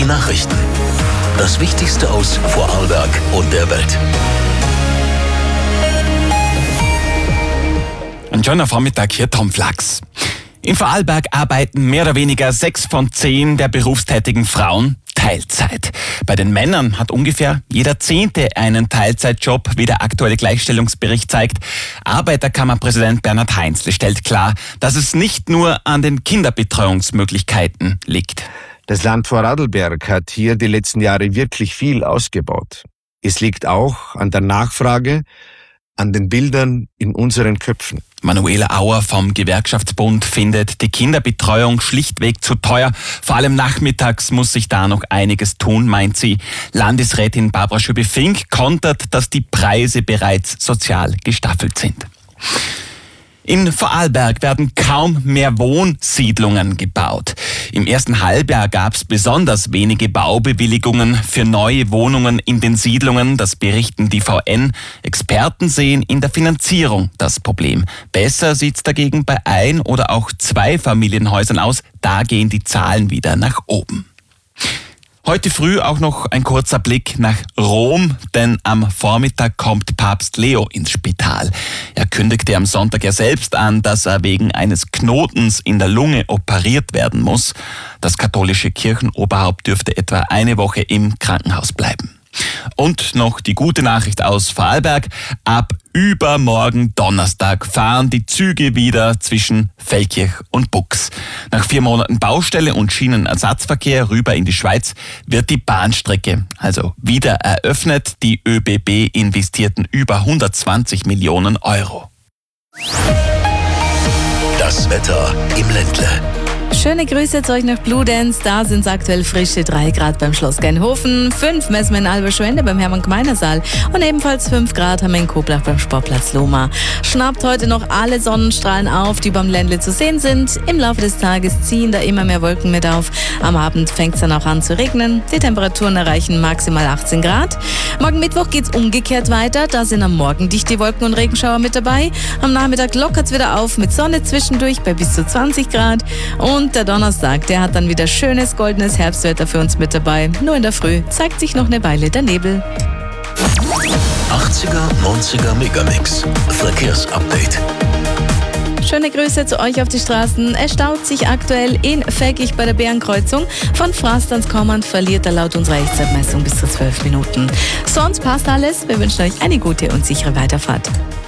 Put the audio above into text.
Nachrichten. Das Wichtigste aus Vorarlberg und der Welt. Ein schöner Vormittag hier, Tom Flachs. In Vorarlberg arbeiten mehr oder weniger 6 von 10 der berufstätigen Frauen Teilzeit. Bei den Männern hat ungefähr jeder 10. einen Teilzeitjob, wie der aktuelle Gleichstellungsbericht zeigt. Arbeiterkammerpräsident Bernhard Heinzle stellt klar, dass es nicht nur an den Kinderbetreuungsmöglichkeiten liegt. Das Land Vorarlberg hat hier die letzten Jahre wirklich viel ausgebaut. Es liegt auch an der Nachfrage, an den Bildern in unseren Köpfen. Manuela Auer vom Gewerkschaftsbund findet die Kinderbetreuung schlichtweg zu teuer. Vor allem nachmittags muss sich da noch einiges tun, meint sie. Landesrätin Barbara Schöbe-Fink kontert, dass die Preise bereits sozial gestaffelt sind. In Vorarlberg werden kaum mehr Wohnsiedlungen gebaut. Im ersten Halbjahr gab es besonders wenige Baubewilligungen für neue Wohnungen in den Siedlungen. Das berichten die VN. Experten sehen in der Finanzierung das Problem. Besser sieht's dagegen bei 1 oder auch 2 Familienhäusern aus. Da gehen die Zahlen wieder nach oben. Heute früh auch noch ein kurzer Blick nach Rom, denn am Vormittag kommt Papst Leo ins Spital. Er kündigte am Sonntag ja selbst an, dass er wegen eines Knotens in der Lunge operiert werden muss. Das katholische Kirchenoberhaupt dürfte etwa eine Woche im Krankenhaus bleiben. Und noch die gute Nachricht aus Vorarlberg. Ab übermorgen Donnerstag fahren die Züge wieder zwischen Feldkirch und Bux. Nach 4 Monaten Baustelle und Schienenersatzverkehr rüber in die Schweiz wird die Bahnstrecke also wieder eröffnet. Die ÖBB investierten über 120 Millionen Euro. Das Wetter im Ländle. Schöne Grüße zu euch nach Bludenz. Da sind es aktuell frische 3 Grad beim Schloss Geinhofen, 5 messen wir in Alberschwende beim Hermann-Gmeiner-Saal und ebenfalls 5 Grad haben wir in Koblach beim Sportplatz Lohmar. Schnappt heute noch alle Sonnenstrahlen auf, die beim Ländle zu sehen sind. Im Laufe des Tages ziehen da immer mehr Wolken mit auf. Am Abend fängt es dann auch an zu regnen. Die Temperaturen erreichen maximal 18 Grad. Morgen Mittwoch geht es umgekehrt weiter. Da sind am Morgen dichte Wolken und Regenschauer mit dabei. Am Nachmittag lockert es wieder auf mit Sonne zwischendurch bei bis zu 20 Grad. Und der Donnerstag, der hat dann wieder schönes goldenes Herbstwetter für uns mit dabei. Nur in der Früh zeigt sich noch eine Weile der Nebel. 80er, 90er Megamix. Verkehrsupdate. Schöne Grüße zu euch auf die Straßen. Es staut sich aktuell in Feldkirch bei der Bärenkreuzung. Von Frast ans Kommand verliert er laut unserer Echtzeitmessung bis zu 12 Minuten. Sonst passt alles. Wir wünschen euch eine gute und sichere Weiterfahrt.